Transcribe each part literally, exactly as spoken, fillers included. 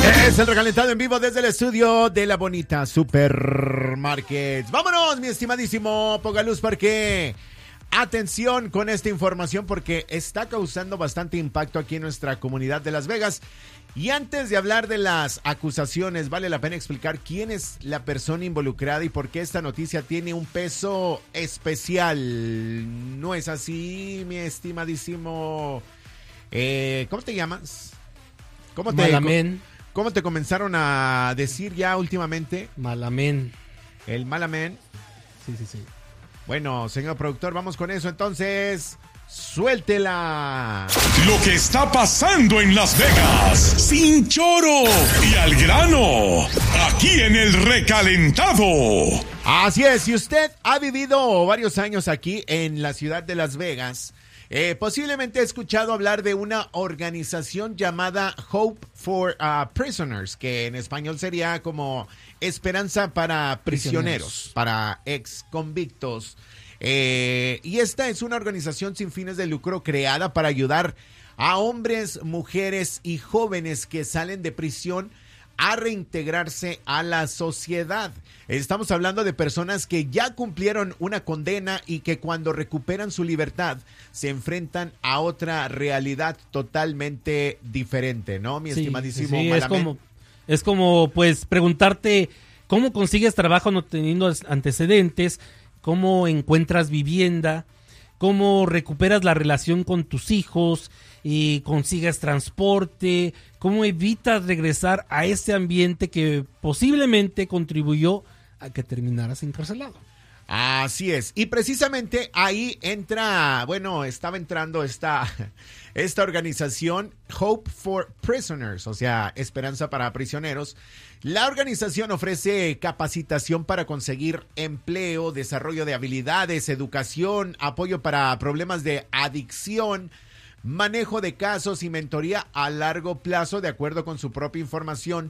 Es el recalentado en vivo desde el estudio de la bonita Supermarket. Vámonos, mi estimadísimo Pogaluz, porque atención con esta información porque está causando bastante impacto aquí en nuestra comunidad de Las Vegas. Y antes de hablar de las acusaciones, vale la pena explicar quién es la persona involucrada y por qué esta noticia tiene un peso especial. ¿No es así, mi estimadísimo? Eh, ¿Cómo te llamas? ¿Cómo te, Malamén. ¿Cómo te comenzaron a decir ya últimamente? Malamén. El Malamén. Sí, sí, sí. Bueno, señor productor, vamos con eso entonces. ¡Suéltela! Lo que está pasando en Las Vegas, sin choro y al grano, aquí en el recalentado. Así es, si usted ha vivido varios años aquí en la ciudad de Las Vegas, eh, posiblemente ha escuchado hablar de una organización llamada Hope for uh, Prisoners, que en español sería como Esperanza para Prisioneros, prisioneros. Para ex convictos. Eh, y esta es una organización sin fines de lucro creada para ayudar a hombres, mujeres y jóvenes que salen de prisión a reintegrarse a la sociedad. Estamos hablando de personas que ya cumplieron una condena y que cuando recuperan su libertad se enfrentan a otra realidad totalmente diferente, ¿no, mi sí, estimadísimo sí, Malamén? Es como, es como, pues, preguntarte cómo consigues trabajo no teniendo antecedentes, cómo encuentras vivienda, cómo recuperas la relación con tus hijos y consigues transporte, cómo evitas regresar a ese ambiente que posiblemente contribuyó a que terminaras encarcelado. Así es, y precisamente ahí entra, bueno, estaba entrando esta, esta organización Hope for Prisoners, o sea, Esperanza para Prisioneros. La organización ofrece capacitación para conseguir empleo, desarrollo de habilidades, educación, apoyo para problemas de adicción, manejo de casos y mentoría a largo plazo de acuerdo con su propia información.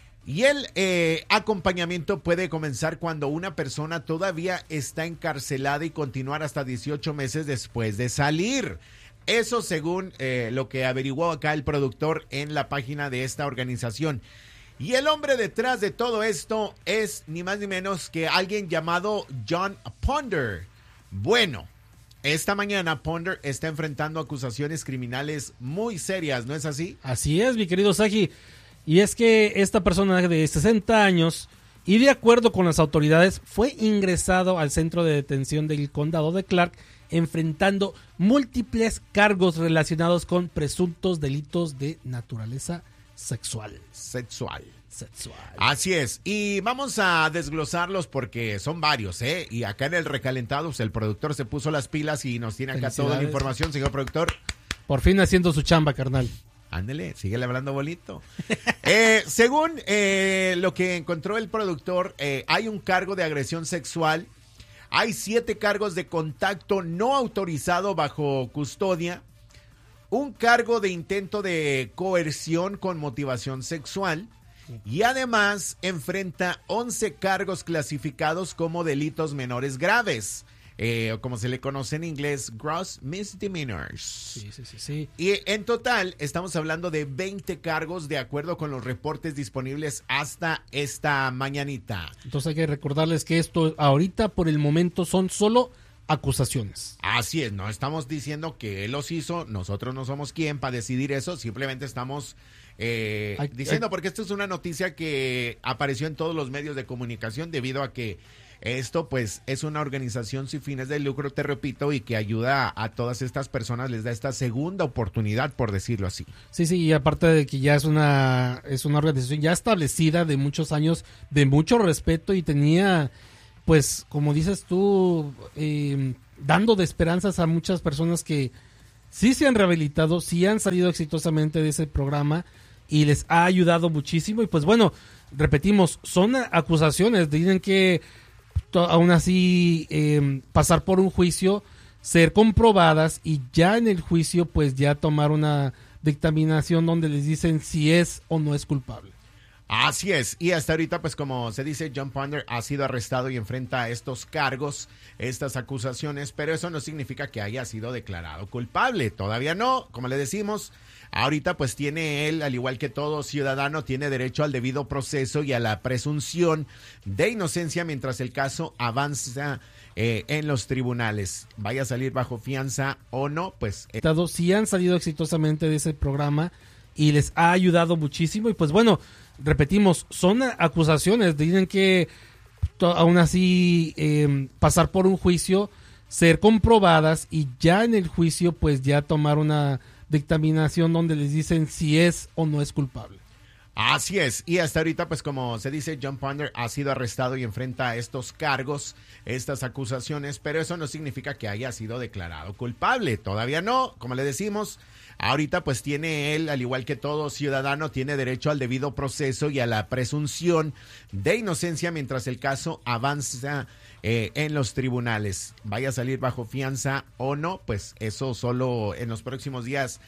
Y el eh, acompañamiento puede comenzar cuando una persona todavía está encarcelada y continuar hasta dieciocho meses después de salir. Eso según eh, lo que averiguó acá el productor en la página de esta organización. Y el hombre detrás de todo esto es ni más ni menos que alguien llamado John Ponder. Bueno, esta mañana Ponder está enfrentando acusaciones criminales muy serias, ¿no es así? Así es, mi querido Saji. Y es que esta persona de sesenta años, y de acuerdo con las autoridades, fue ingresado al centro de detención del condado de Clark, enfrentando múltiples cargos relacionados con presuntos delitos de naturaleza sexual. Sexual. Sexual. Así es. Y vamos a desglosarlos porque son varios, ¿eh? Y acá en el recalentado, pues el productor se puso las pilas y nos tiene acá toda la información, señor productor. Por fin haciendo su chamba, carnal. Ándele, síguele hablando bonito. eh, según eh, lo que encontró el productor, eh, hay un cargo de agresión sexual, hay siete cargos de contacto no autorizado bajo custodia, un cargo de intento de coerción con motivación sexual y además enfrenta once cargos clasificados como delitos menores graves. Eh, o como se le conoce en inglés, gross misdemeanors. Sí, sí, sí, sí. Y en total estamos hablando de veinte cargos de acuerdo con los reportes disponibles hasta esta mañanita. Entonces hay que recordarles que esto ahorita por el momento son solo acusaciones. Así es, no estamos diciendo que él los hizo, nosotros no somos quien para decidir eso, simplemente estamos eh, hay, diciendo, hay... porque esto es una noticia que apareció en todos los medios de comunicación debido a que esto pues es una organización sin fines de lucro, te repito, y que ayuda a, a todas estas personas, les da esta segunda oportunidad, por decirlo así. Sí, sí, y aparte de que ya es una, es una organización ya establecida de muchos años, de mucho respeto y tenía, pues, como dices tú, eh, dando de esperanzas a muchas personas que sí se han rehabilitado, sí han salido exitosamente de ese programa y les ha ayudado muchísimo. Y pues bueno, repetimos, son acusaciones, dicen que aún así eh, pasar por un juicio, ser comprobadas y ya en el juicio pues ya tomar una dictaminación donde les dicen si es o no es culpable. Así es, y hasta ahorita, pues como se dice, John Ponder ha sido arrestado y enfrenta estos cargos, estas acusaciones, pero eso no significa que haya sido declarado culpable, todavía no, como le decimos, ahorita pues tiene él, al igual que todo ciudadano, tiene derecho al debido proceso y a la presunción de inocencia mientras el caso avanza eh, en los tribunales, vaya a salir bajo fianza o no, pues... Eh. Sí han salido exitosamente de ese programa y les ha ayudado muchísimo y pues bueno... Repetimos, son acusaciones, tienen que aún así eh, pasar por un juicio, ser comprobadas y ya en el juicio pues ya tomar una dictaminación donde les dicen si es o no es culpable. Así es, y hasta ahorita pues como se dice, John Ponder ha sido arrestado y enfrenta estos cargos, estas acusaciones, pero eso no significa que haya sido declarado culpable, todavía no, como le decimos, ahorita pues tiene él, al igual que todo ciudadano, tiene derecho al debido proceso y a la presunción de inocencia mientras el caso avanza eh, en los tribunales, vaya a salir bajo fianza o no, pues eso solo en los próximos días